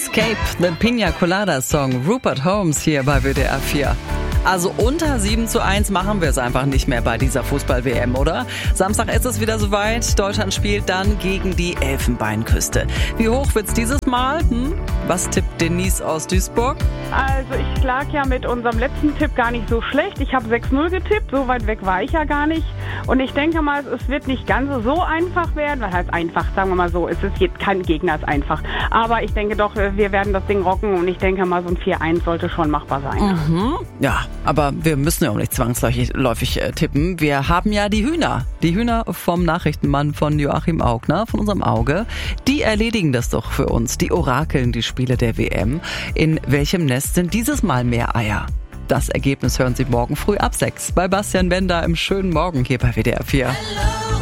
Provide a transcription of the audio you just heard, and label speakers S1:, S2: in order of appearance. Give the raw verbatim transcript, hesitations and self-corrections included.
S1: Escape, the Pina Colada Song, Rupert Holmes hier bei W D R vier. Also unter sieben zu eins machen wir es einfach nicht mehr bei dieser Fußball-W M, oder? Samstag ist es wieder soweit. Deutschland spielt dann gegen die Elfenbeinküste. Wie hoch wird's dieses Mal? Hm? Was tippt Denise aus Duisburg?
S2: Also ich lag ja mit unserem letzten Tipp gar nicht so schlecht. Ich habe sechs null getippt, so weit weg war ich ja gar nicht. Und ich denke mal, es wird nicht ganz so einfach werden. Was heißt einfach? Sagen wir mal so, es ist jetzt kein Gegner, ist einfach. Aber ich denke doch, wir werden das Ding rocken und ich denke mal, so ein vier eins sollte schon machbar sein.
S1: Mhm. Ja, aber wir müssen ja auch nicht zwangsläufig läufig, äh, tippen. Wir haben ja die Hühner. Die Hühner vom Nachrichtenmann von Joachim Augner, von unserem Auge. Die erledigen das doch für uns. Die orakeln die Spiele der W M. In welchem Nest sind dieses Mal mehr Eier? Das Ergebnis hören Sie morgen früh ab sechs bei Bastian Bender im schönen Morgen hier bei W D R vier.